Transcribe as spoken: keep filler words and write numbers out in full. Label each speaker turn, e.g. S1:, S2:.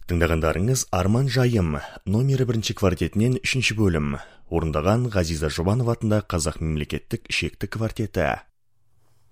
S1: Тыңдағандарыңыз Арман Жайым, номері бірінші квартетінен үшінші бөлім. Орындаған Ғазиза Жұбанов атында Қазақ мемлекеттік шекті квартеті.